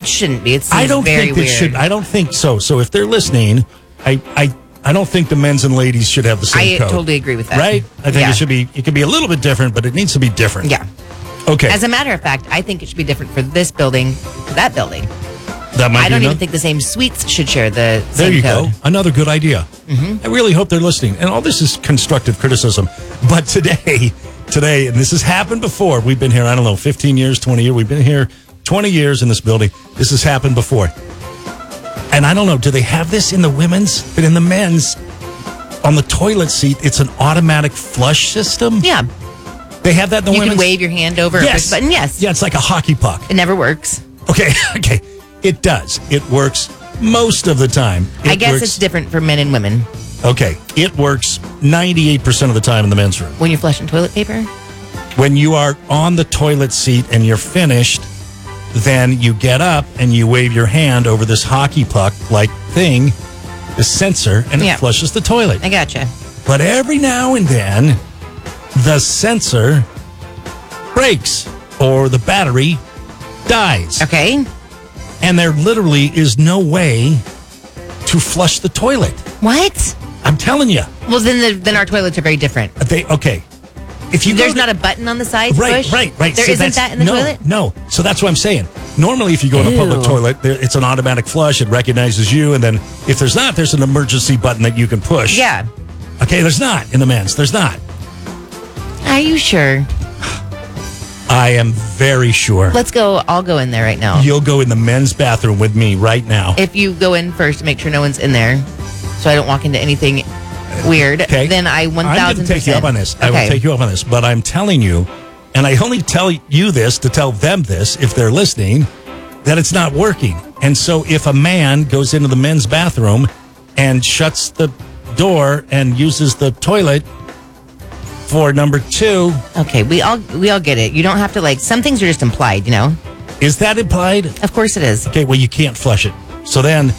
shouldn't be. It's I don't very think it weird. should. I don't think so. So if they're listening, I don't think the men's and ladies should have the same code. I totally agree with that. Right? I think it should be. It could be a little bit different, but it needs to be different. Yeah. Okay. As a matter of fact, I think it should be different for this building to that building. That might I don't even think the same suites should share the same There you code. go. Another good idea. I really hope they're listening. And all this is constructive criticism. But today, and this has happened before. We've been here, 15 years, 20 years. We've been here 20 years in this building. This has happened before. And I don't know, do they have this in the women's? But in the men's, on the toilet seat, it's an automatic flush system? Yeah. They have that in the women's? You can wave your hand over a push button. Yes. Yeah, it's like a hockey puck. It never works. Okay. It does. It works most of the time. I guess it's different for men and women. Okay. It works 98% of the time in the men's room. When you're flushing toilet paper? When you are on the toilet seat and you're finished, then you get up and you wave your hand over this hockey puck-like thing, the sensor, and it flushes the toilet. I gotcha. But every now and then, the sensor breaks or the battery dies. Okay. And there literally is no way to flush the toilet. What? I'm telling you. Well, then our toilets are very different. Okay. If you There's not a button on the side to push? Right. There So isn't that in the toilet? No. So that's what I'm saying. Normally, if you go in a public toilet, it's an automatic flush. It recognizes you. And then if there's not, there's an emergency button that you can push. Yeah. Okay, there's not in the men's. There's not. Are you sure? I am very sure. Let's go. I'll go in there right now. You'll go in the men's bathroom with me right now. If you go in first to make sure no one's in there, so I don't walk into anything weird, then I 1,000%. I'm going to take you up on this. Okay. I will take you up on this. But I'm telling you, and I only tell you this to tell them this, if they're listening, that it's not working. And so if a man goes into the men's bathroom and shuts the door and uses the toilet for number 2. Okay, we all get it. You don't have to, some things are just implied, you know? Is that implied? Of course it is. Okay, well, you can't flush it. So then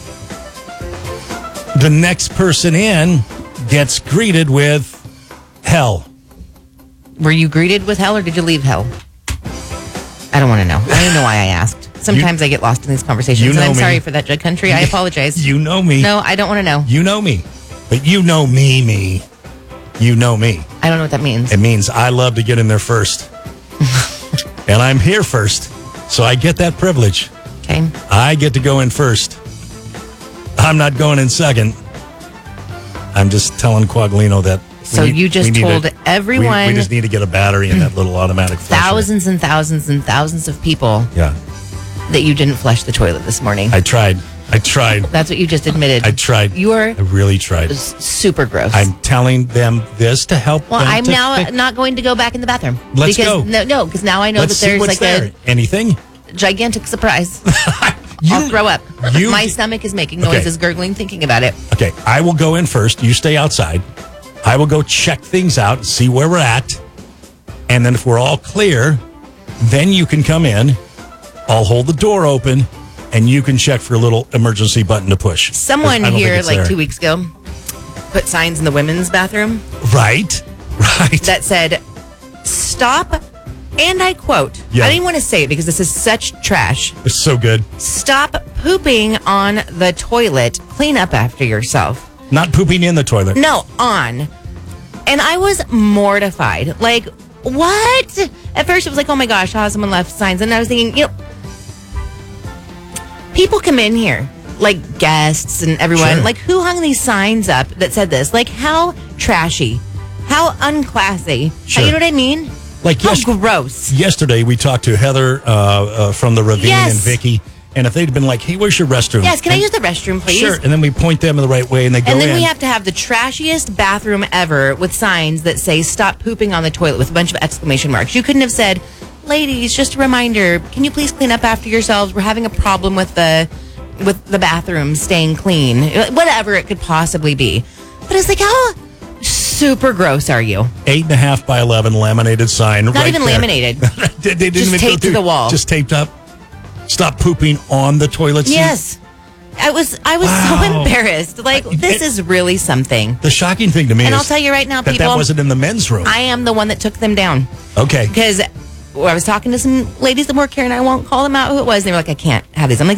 the next person in gets greeted with hell. Were you greeted with hell or did you leave hell? I don't want to know. I don't know why I asked. Sometimes I get lost in these conversations. And I'm sorry for that, Jug Country. I apologize. You know me. No, I don't want to know. You know me. But you know me. You know me. I don't know what that means. It means I love to get in there first. And I'm here first. So I get that privilege. Okay. I get to go in first. I'm not going in second. I'm just telling Quaglino that. So you just told everyone. We just need to get a battery in that little automatic flusher. Thousands and thousands and thousands of people. Yeah. That you didn't flush the toilet this morning. I tried. That's what you just admitted. I tried. I really tried. Super gross. I'm telling them this to help them. Well, I'm now not going to go back in the bathroom. Let's go. No, because now I know that there's anything gigantic surprise. I'll throw up. My stomach is making noises, gurgling, thinking about it. Okay, I will go in first. You stay outside. I will go check things out, see where we're at. And then if we're all clear, then you can come in. I'll hold the door open, and you can check for a little emergency button to push. Someone here, 2 weeks ago, put signs in the women's bathroom. Right. That said, stop, and I quote, I didn't want to say it because this is such trash. It's so good. Stop pooping on the toilet. Clean up after yourself. Not pooping in the toilet. No, on. And I was mortified. Like, what? At first it was like, oh my gosh, someone left signs. And I was thinking, people come in here, like guests and everyone. Sure. Like, who hung these signs up that said this? Like, how trashy, how unclassy. Sure. You know what I mean? Like, how gross. Yesterday we talked to Heather from the Ravine and Vicky. And if they'd been like, hey, where's your restroom? Yes, can I use the restroom, please? Sure. And then we point them in the right way and they go in. And then we have to have the trashiest bathroom ever with signs that say, stop pooping on the toilet with a bunch of exclamation marks. You couldn't have said, ladies, just a reminder, can you please clean up after yourselves? We're having a problem with the bathroom staying clean. Whatever it could possibly be. But it's like, how super gross are you? 8.5 by 11 laminated sign. Not even there. laminated. They didn't just even taped to the wall. Just taped up. Stop pooping on the toilet seat. Yes. I was so embarrassed. Like, this is really something. The shocking thing to me is, and I'll tell you right now, people, that wasn't in the men's room. I am the one that took them down. Okay. Because I was talking to some ladies that work here, and I won't call them out who it was. And they were like, I can't have these. I'm like,